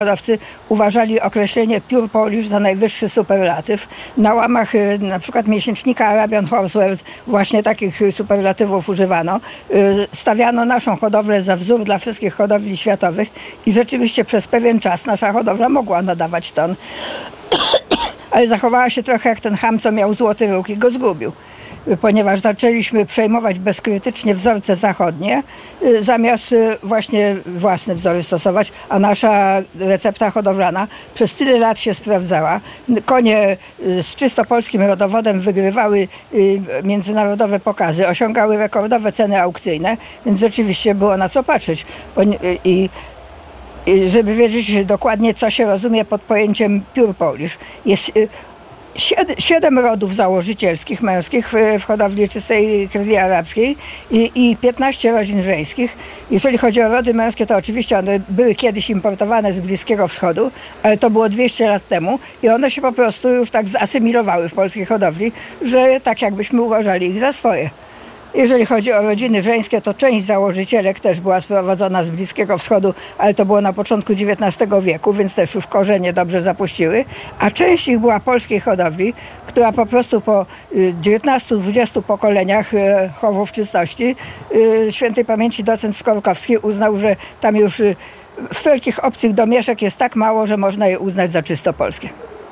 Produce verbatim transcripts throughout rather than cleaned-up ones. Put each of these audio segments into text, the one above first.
Hodowcy uważali określenie Pure Polish za najwyższy superlatyw. Na łamach y, na przykład miesięcznika Arabian Horsewealth właśnie takich y, superlatywów używano. Y, stawiano naszą hodowlę za wzór dla wszystkich hodowli światowych i rzeczywiście przez pewien czas nasza hodowla mogła nadawać ton. Ale zachowała się trochę jak ten cham, co miał złoty róg i go zgubił. Ponieważ zaczęliśmy przejmować bezkrytycznie wzorce zachodnie, zamiast właśnie własne wzory stosować, a nasza recepta hodowlana przez tyle lat się sprawdzała. Konie z czysto polskim rodowodem wygrywały międzynarodowe pokazy, osiągały rekordowe ceny aukcyjne, więc rzeczywiście było na co patrzeć. I żeby wiedzieć dokładnie, co się rozumie pod pojęciem Pure Polish, jest siedem rodów założycielskich męskich w, w hodowli czystej krwi arabskiej i, i piętnaście rodzin żeńskich. Jeżeli chodzi o rody męskie, to oczywiście one były kiedyś importowane z Bliskiego Wschodu, ale to było dwieście lat temu i one się po prostu już tak zasymilowały w polskiej hodowli, że tak jakbyśmy uważali ich za swoje. Jeżeli chodzi o rodziny żeńskie, to część założycielek też była sprowadzona z Bliskiego Wschodu, ale to było na początku dziewiętnastego wieku, więc też już korzenie dobrze zapuściły, a część ich była polskiej hodowli, która po prostu po dziewiętnastu dwudziestu pokoleniach chowów czystości świętej pamięci docent Skorkowski uznał, że tam już wszelkich obcych domieszek jest tak mało, że można je uznać za czysto polskie.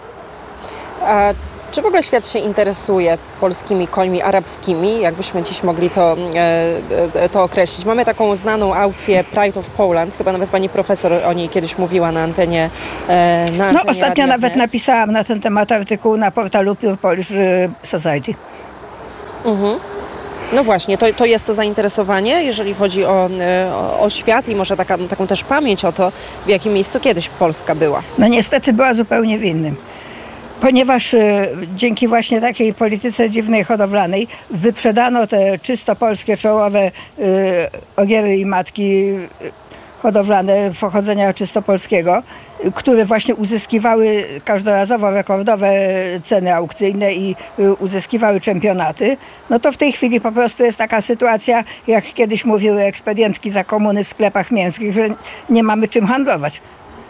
A czy w ogóle świat się interesuje polskimi końmi arabskimi? Jakbyśmy dziś mogli to, e, to określić. Mamy taką znaną aukcję Pride of Poland. Chyba nawet pani profesor o niej kiedyś mówiła na antenie e, na No antenie ostatnio Radia nawet Wnet. napisałam na ten temat artykuł na portalu Pure Polish Society. Mhm. No właśnie, to, to jest to zainteresowanie, jeżeli chodzi o, o, o świat i może taka, taką też pamięć o to, w jakim miejscu kiedyś Polska była. No niestety była zupełnie w innym. Ponieważ y, dzięki właśnie takiej polityce dziwnej hodowlanej wyprzedano te czysto polskie czołowe y, ogiery i matki y, hodowlane pochodzenia czysto polskiego, y, które właśnie uzyskiwały każdorazowo rekordowe ceny aukcyjne i y, uzyskiwały czempionaty, no to w tej chwili po prostu jest taka sytuacja, jak kiedyś mówiły ekspedientki za komuny w sklepach mięskich, że nie mamy czym handlować.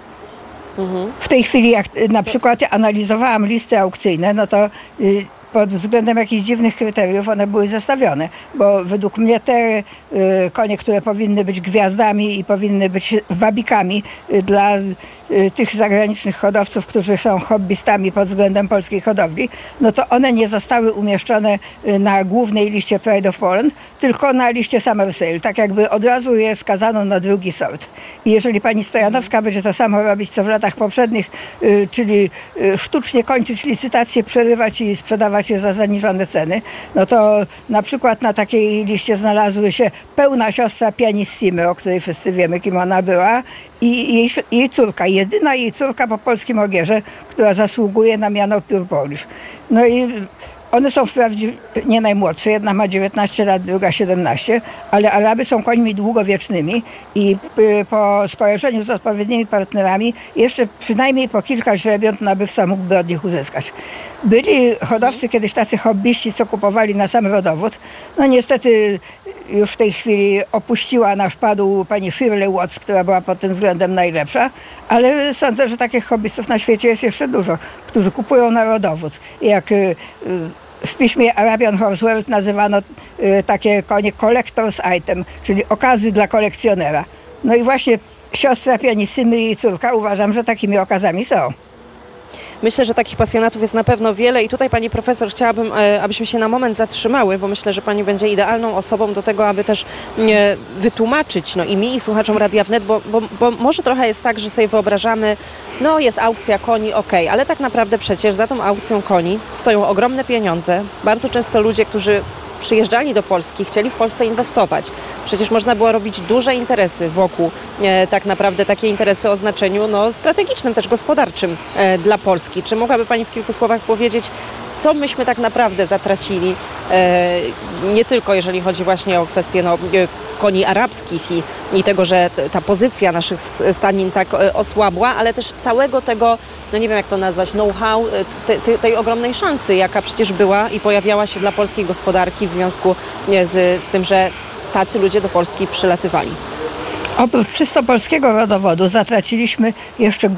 W tej chwili, jak na przykład analizowałam listy aukcyjne, no to y, pod względem jakichś dziwnych kryteriów one były zestawione, bo według mnie te y, konie, które powinny być gwiazdami i powinny być wabikami y, dla y, tych zagranicznych hodowców, którzy są hobbystami pod względem polskiej hodowli, no to one nie zostały umieszczone y, na głównej liście Pride of Poland, tylko na liście Summer Sale, tak jakby od razu je skazano na drugi sort. I jeżeli pani Stojanowska będzie to samo robić, co w latach poprzednich, y, czyli y, sztucznie kończyć licytacje, przerywać i sprzedawać je za zaniżone ceny, no to na przykład na takiej liście znalazły się pełna siostra Pianissimy, o której wszyscy wiemy, kim ona była, i jej, jej córka, jedyna jej córka po polskim ogierze, która zasługuje na miano Pure Polish. No i one są wprawdzie nie najmłodsze, jedna ma dziewiętnaście lat, druga siedemnaście, ale Araby są końmi długowiecznymi i po skojarzeniu z odpowiednimi partnerami jeszcze przynajmniej po kilka źrebiąt nabywca mógłby od nich uzyskać. Byli hodowcy kiedyś tacy hobbyści, co kupowali na sam rodowód. No niestety już w tej chwili opuściła nasz padł pani Shirley Watts, która była pod tym względem najlepsza, ale sądzę, że takich hobbystów na świecie jest jeszcze dużo, którzy kupują na rodowód. Jak y, w piśmie Arabian Horsewealth nazywano y, takie konie collector's item, czyli okazy dla kolekcjonera. No i właśnie siostra Pianissimy i jej córka uważam, że takimi okazami są. Myślę, że takich pasjonatów jest na pewno wiele i tutaj pani profesor chciałabym, abyśmy się na moment zatrzymały, bo myślę, że pani będzie idealną osobą do tego, aby też wytłumaczyć no, i mi, i słuchaczom Radia Wnet, bo, bo, bo może trochę jest tak, że sobie wyobrażamy, no jest aukcja koni, okej, okay, ale tak naprawdę przecież za tą aukcją koni stoją ogromne pieniądze. Bardzo często ludzie, którzy przyjeżdżali do Polski, chcieli w Polsce inwestować. Przecież można było robić duże interesy wokół, e, tak naprawdę takie interesy o znaczeniu no, strategicznym, też gospodarczym e, dla Polski. Czy mogłaby pani w kilku słowach powiedzieć, co myśmy tak naprawdę zatracili, e, nie tylko jeżeli chodzi właśnie o kwestie no, koni arabskich i, i tego, że ta pozycja naszych stadnin tak e, osłabła, ale też całego tego, no nie wiem jak to nazwać, know-how, te, te, tej ogromnej szansy, jaka przecież była i pojawiała się dla polskiej gospodarki w związku z, z tym, że tacy ludzie do Polski przylatywali. Oprócz czysto polskiego rodowodu zatraciliśmy jeszcze